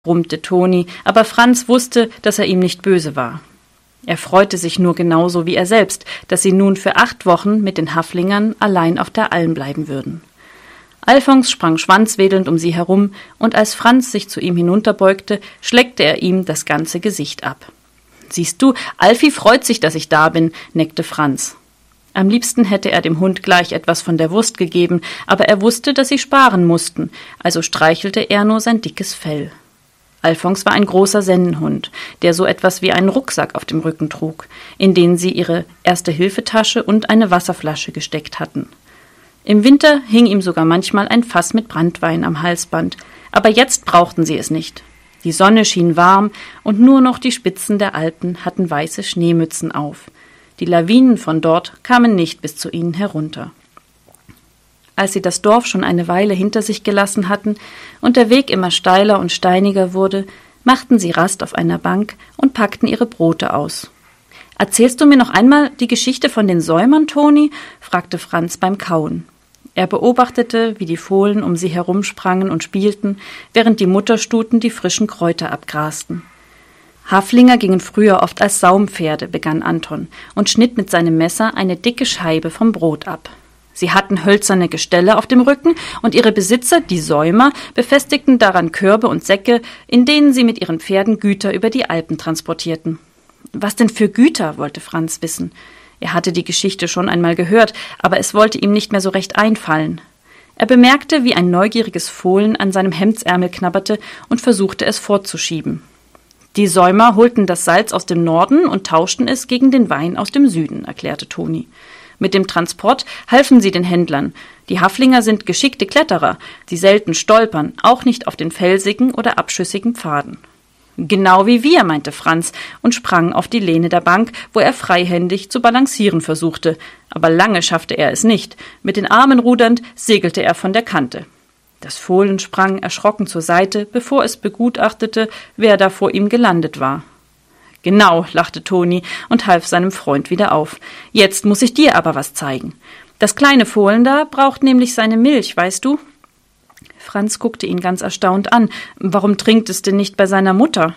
brummte Toni, aber Franz wusste, dass er ihm nicht böse war. Er freute sich nur genauso wie er selbst, dass sie nun für 8 Wochen mit den Haflingern allein auf der Alm bleiben würden. Alfons sprang schwanzwedelnd um sie herum, und als Franz sich zu ihm hinunterbeugte, schleckte er ihm das ganze Gesicht ab. »Siehst du, Alfie freut sich, dass ich da bin«, neckte Franz. Am liebsten hätte er dem Hund gleich etwas von der Wurst gegeben, aber er wusste, dass sie sparen mussten, also streichelte er nur sein dickes Fell. Alfons war ein großer Sennenhund, der so etwas wie einen Rucksack auf dem Rücken trug, in den sie ihre Erste-Hilfe-Tasche und eine Wasserflasche gesteckt hatten. Im Winter hing ihm sogar manchmal ein Fass mit Branntwein am Halsband, aber jetzt brauchten sie es nicht. Die Sonne schien warm und nur noch die Spitzen der Alpen hatten weiße Schneemützen auf. Die Lawinen von dort kamen nicht bis zu ihnen herunter. Als sie das Dorf schon eine Weile hinter sich gelassen hatten und der Weg immer steiler und steiniger wurde, machten sie Rast auf einer Bank und packten ihre Brote aus. »Erzählst du mir noch einmal die Geschichte von den Säumern, Toni?« fragte Franz beim Kauen. Er beobachtete, wie die Fohlen um sie herumsprangen und spielten, während die Mutterstuten die frischen Kräuter abgrasten. Haflinger gingen früher oft als Saumpferde, begann Anton, und schnitt mit seinem Messer eine dicke Scheibe vom Brot ab. Sie hatten hölzerne Gestelle auf dem Rücken, und ihre Besitzer, die Säumer, befestigten daran Körbe und Säcke, in denen sie mit ihren Pferden Güter über die Alpen transportierten. »Was denn für Güter?« wollte Franz wissen. Er hatte die Geschichte schon einmal gehört, aber es wollte ihm nicht mehr so recht einfallen. Er bemerkte, wie ein neugieriges Fohlen an seinem Hemdsärmel knabberte und versuchte es fortzuschieben. »Die Säumer holten das Salz aus dem Norden und tauschten es gegen den Wein aus dem Süden«, erklärte Toni. Mit dem Transport halfen sie den Händlern. Die Haflinger sind geschickte Kletterer, die selten stolpern, auch nicht auf den felsigen oder abschüssigen Pfaden. »Genau wie wir«, meinte Franz und sprang auf die Lehne der Bank, wo er freihändig zu balancieren versuchte. Aber lange schaffte er es nicht. Mit den Armen rudernd segelte er von der Kante. Das Fohlen sprang erschrocken zur Seite, bevor es begutachtete, wer da vor ihm gelandet war. »Genau«, lachte Toni und half seinem Freund wieder auf. »Jetzt muss ich dir aber was zeigen. Das kleine Fohlen da braucht nämlich seine Milch, weißt du?« Franz guckte ihn ganz erstaunt an. »Warum trinkt es denn nicht bei seiner Mutter?«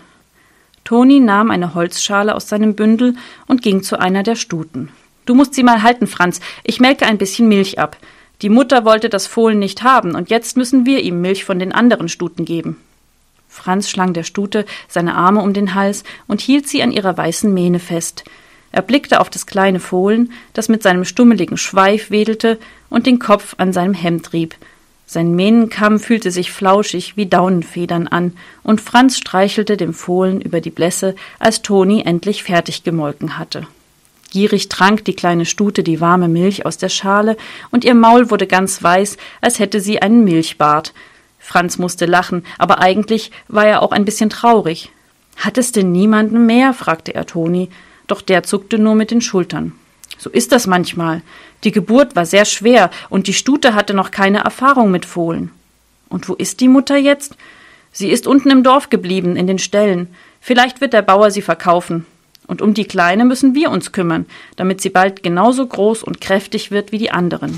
Toni nahm eine Holzschale aus seinem Bündel und ging zu einer der Stuten. »Du musst sie mal halten, Franz. Ich melke ein bisschen Milch ab. Die Mutter wollte das Fohlen nicht haben, und jetzt müssen wir ihm Milch von den anderen Stuten geben.« Franz schlang der Stute seine Arme um den Hals und hielt sie an ihrer weißen Mähne fest. Er blickte auf das kleine Fohlen, das mit seinem stummeligen Schweif wedelte und den Kopf an seinem Hemd rieb. Sein Mähnenkamm fühlte sich flauschig wie Daunenfedern an, und Franz streichelte dem Fohlen über die Blässe, als Toni endlich fertig gemolken hatte. Gierig trank die kleine Stute die warme Milch aus der Schale, und ihr Maul wurde ganz weiß, als hätte sie einen Milchbart. Franz musste lachen, aber eigentlich war er auch ein bisschen traurig. »Hat es denn niemanden mehr?« fragte er Toni, doch der zuckte nur mit den Schultern. »So ist das manchmal. Die Geburt war sehr schwer, und die Stute hatte noch keine Erfahrung mit Fohlen.« »Und wo ist die Mutter jetzt?« »Sie ist unten im Dorf geblieben, in den Ställen. Vielleicht wird der Bauer sie verkaufen. Und um die Kleine müssen wir uns kümmern, damit sie bald genauso groß und kräftig wird wie die anderen.«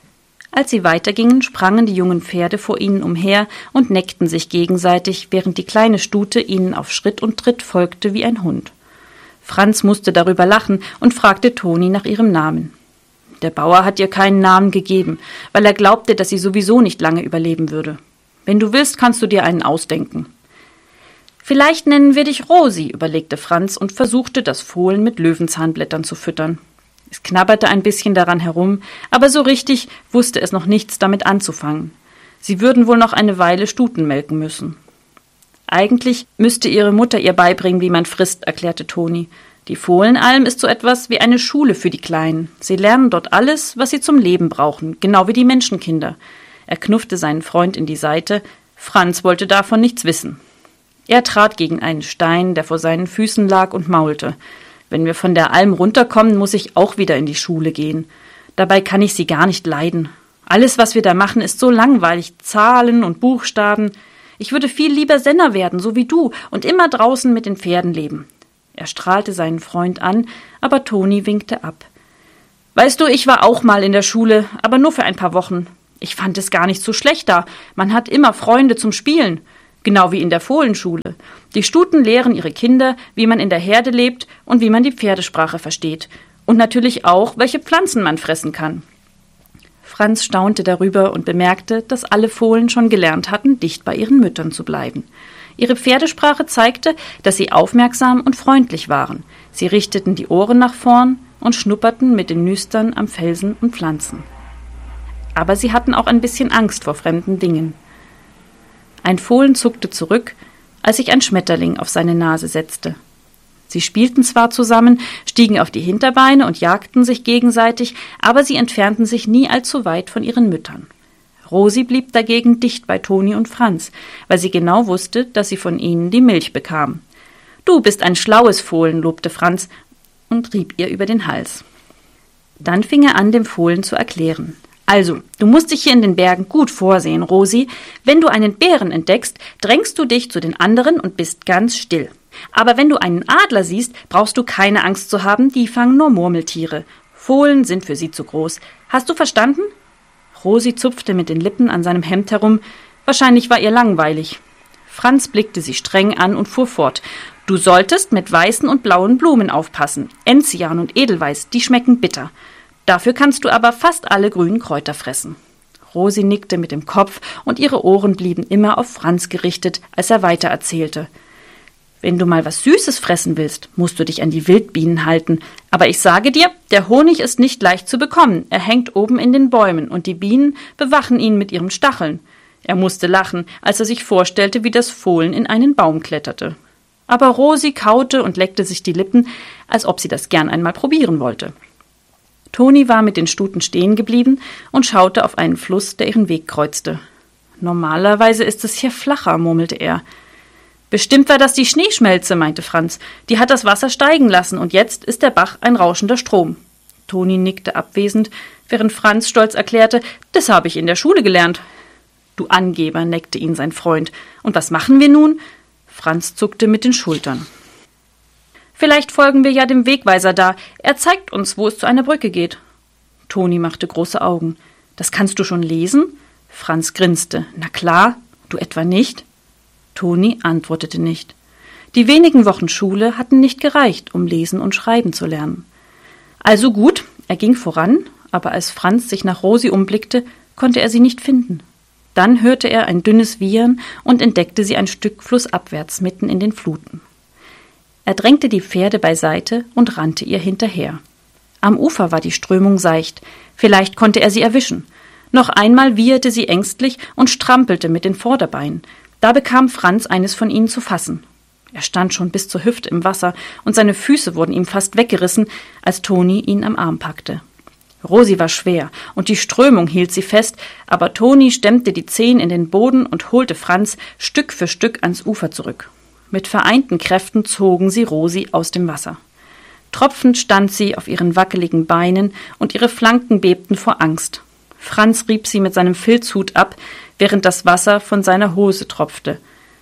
Als sie weitergingen, sprangen die jungen Pferde vor ihnen umher und neckten sich gegenseitig, während die kleine Stute ihnen auf Schritt und Tritt folgte wie ein Hund. Franz musste darüber lachen und fragte Toni nach ihrem Namen. Der Bauer hat ihr keinen Namen gegeben, weil er glaubte, dass sie sowieso nicht lange überleben würde. Wenn du willst, kannst du dir einen ausdenken. »Vielleicht nennen wir dich Rosi«, überlegte Franz und versuchte, das Fohlen mit Löwenzahnblättern zu füttern. Es knabberte ein bisschen daran herum, aber so richtig wusste es noch nichts damit anzufangen. Sie würden wohl noch eine Weile Stuten melken müssen. »Eigentlich müsste ihre Mutter ihr beibringen, wie man frisst«, erklärte Toni. »Die Fohlenalm ist so etwas wie eine Schule für die Kleinen. Sie lernen dort alles, was sie zum Leben brauchen, genau wie die Menschenkinder.« Er knuffte seinen Freund in die Seite. Franz wollte davon nichts wissen. Er trat gegen einen Stein, der vor seinen Füßen lag, und maulte. »Wenn wir von der Alm runterkommen, muss ich auch wieder in die Schule gehen. Dabei kann ich sie gar nicht leiden. Alles, was wir da machen, ist so langweilig. Zahlen und Buchstaben. Ich würde viel lieber Senner werden, so wie du, und immer draußen mit den Pferden leben.« Er strahlte seinen Freund an, aber Toni winkte ab. »Weißt du, ich war auch mal in der Schule, aber nur für ein paar Wochen. Ich fand es gar nicht so schlecht da. Man hat immer Freunde zum Spielen. Genau wie in der Fohlenschule. Die Stuten lehren ihre Kinder, wie man in der Herde lebt und wie man die Pferdesprache versteht. Und natürlich auch, welche Pflanzen man fressen kann. Franz staunte darüber und bemerkte, dass alle Fohlen schon gelernt hatten, dicht bei ihren Müttern zu bleiben. Ihre Pferdesprache zeigte, dass sie aufmerksam und freundlich waren. Sie richteten die Ohren nach vorn und schnupperten mit den Nüstern am Felsen und Pflanzen. Aber sie hatten auch ein bisschen Angst vor fremden Dingen. Ein Fohlen zuckte zurück, als sich ein Schmetterling auf seine Nase setzte. Sie spielten zwar zusammen, stiegen auf die Hinterbeine und jagten sich gegenseitig, aber sie entfernten sich nie allzu weit von ihren Müttern. Rosi blieb dagegen dicht bei Toni und Franz, weil sie genau wusste, dass sie von ihnen die Milch bekam. »Du bist ein schlaues Fohlen«, lobte Franz und rieb ihr über den Hals. Dann fing er an, dem Fohlen zu erklären. »Also, du musst dich hier in den Bergen gut vorsehen, Rosi. Wenn du einen Bären entdeckst, drängst du dich zu den anderen und bist ganz still. Aber wenn du einen Adler siehst, brauchst du keine Angst zu haben, die fangen nur Murmeltiere. Fohlen sind für sie zu groß. Hast du verstanden?« Rosi zupfte mit den Lippen an seinem Hemd herum. Wahrscheinlich war ihr langweilig. Franz blickte sie streng an und fuhr fort. »Du solltest mit weißen und blauen Blumen aufpassen. Enzian und Edelweiß, die schmecken bitter. Dafür kannst du aber fast alle grünen Kräuter fressen.« Rosi nickte mit dem Kopf und ihre Ohren blieben immer auf Franz gerichtet, als er weitererzählte. »Wenn du mal was Süßes fressen willst, musst du dich an die Wildbienen halten. Aber ich sage dir, der Honig ist nicht leicht zu bekommen. Er hängt oben in den Bäumen und die Bienen bewachen ihn mit ihren Stacheln.« Er musste lachen, als er sich vorstellte, wie das Fohlen in einen Baum kletterte. Aber Rosi kaute und leckte sich die Lippen, als ob sie das gern einmal probieren wollte. Toni war mit den Stuten stehen geblieben und schaute auf einen Fluss, der ihren Weg kreuzte. »Normalerweise ist es hier flacher«, murmelte er. »Bestimmt war das die Schneeschmelze«, meinte Franz. »Die hat das Wasser steigen lassen und jetzt ist der Bach ein rauschender Strom.« Toni nickte abwesend, während Franz stolz erklärte, »Das habe ich in der Schule gelernt.« »Du Angeber«, neckte ihn sein Freund. »Und was machen wir nun?« Franz zuckte mit den Schultern. »Vielleicht folgen wir ja dem Wegweiser da. Er zeigt uns, wo es zu einer Brücke geht.« Toni machte große Augen. »Das kannst du schon lesen?« Franz grinste. »Na klar, du etwa nicht?« Toni antwortete nicht. Die wenigen Wochen Schule hatten nicht gereicht, um lesen und schreiben zu lernen. Also gut, er ging voran, aber als Franz sich nach Rosi umblickte, konnte er sie nicht finden. Dann hörte er ein dünnes Wiehern und entdeckte sie ein Stück flussabwärts mitten in den Fluten. Er drängte die Pferde beiseite und rannte ihr hinterher. Am Ufer war die Strömung seicht, vielleicht konnte er sie erwischen. Noch einmal wieherte sie ängstlich und strampelte mit den Vorderbeinen. Da bekam Franz eines von ihnen zu fassen. Er stand schon bis zur Hüfte im Wasser und seine Füße wurden ihm fast weggerissen, als Toni ihn am Arm packte. Rosi war schwer und die Strömung hielt sie fest, aber Toni stemmte die Zehen in den Boden und holte Franz Stück für Stück ans Ufer zurück. Mit vereinten Kräften zogen sie Rosi aus dem Wasser. Tropfend stand sie auf ihren wackeligen Beinen und ihre Flanken bebten vor Angst. Franz rieb sie mit seinem Filzhut ab, während das Wasser von seiner Hose tropfte.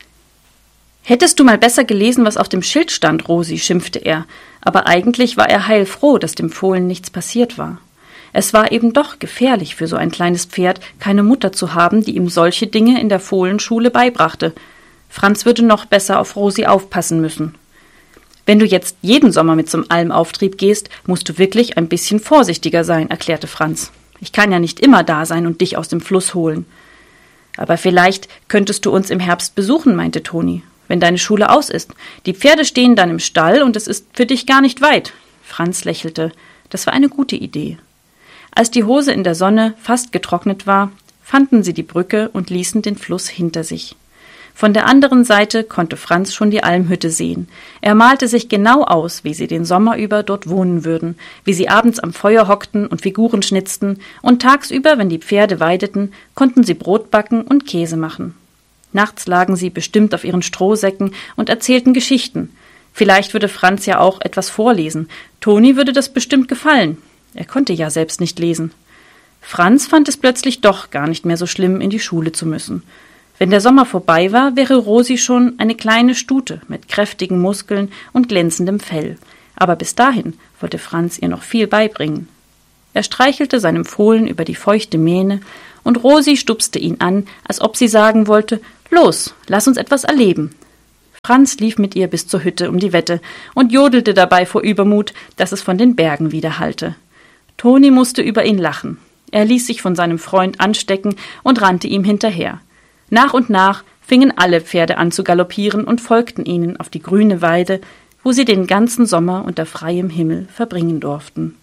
»Hättest du mal besser gelesen, was auf dem Schild stand, Rosi«, schimpfte er, aber eigentlich war er heilfroh, dass dem Fohlen nichts passiert war. Es war eben doch gefährlich für so ein kleines Pferd, keine Mutter zu haben, die ihm solche Dinge in der Fohlenschule beibrachte. Franz würde noch besser auf Rosi aufpassen müssen. »Wenn du jetzt jeden Sommer mit zum Almauftrieb gehst, musst du wirklich ein bisschen vorsichtiger sein«, erklärte Franz. »Ich kann ja nicht immer da sein und dich aus dem Fluss holen.« »Aber vielleicht könntest du uns im Herbst besuchen«, meinte Toni, »wenn deine Schule aus ist. Die Pferde stehen dann im Stall und es ist für dich gar nicht weit.« Franz lächelte. Das war eine gute Idee. Als die Hose in der Sonne fast getrocknet war, fanden sie die Brücke und ließen den Fluss hinter sich. Von der anderen Seite konnte Franz schon die Almhütte sehen. Er malte sich genau aus, wie sie den Sommer über dort wohnen würden, wie sie abends am Feuer hockten und Figuren schnitzten, und tagsüber, wenn die Pferde weideten, konnten sie Brot backen und Käse machen. Nachts lagen sie bestimmt auf ihren Strohsäcken und erzählten Geschichten. Vielleicht würde Franz ja auch etwas vorlesen. Toni würde das bestimmt gefallen. Er konnte ja selbst nicht lesen. Franz fand es plötzlich doch gar nicht mehr so schlimm, in die Schule zu müssen. Wenn der Sommer vorbei war, wäre Rosi schon eine kleine Stute mit kräftigen Muskeln und glänzendem Fell. Aber bis dahin wollte Franz ihr noch viel beibringen. Er streichelte seinem Fohlen über die feuchte Mähne, und Rosi stupste ihn an, als ob sie sagen wollte: »Los, lass uns etwas erleben.« Franz lief mit ihr bis zur Hütte um die Wette und jodelte dabei vor Übermut, dass es von den Bergen widerhallte. Toni musste über ihn lachen. Er ließ sich von seinem Freund anstecken und rannte ihm hinterher. Nach und nach fingen alle Pferde an zu galoppieren und folgten ihnen auf die grüne Weide, wo sie den ganzen Sommer unter freiem Himmel verbringen durften.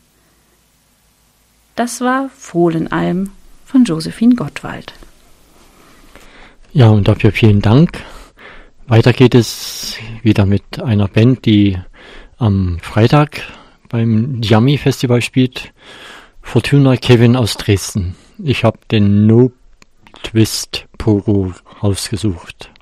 Das war Fohlenalm von Josephine Gottwald. Ja, und dafür vielen Dank. Weiter geht es wieder mit einer Band, die am Freitag beim Yummy Festival spielt. Fortuna Kevin aus Dresden. Ich habe den No Twist Pogo rausgesucht.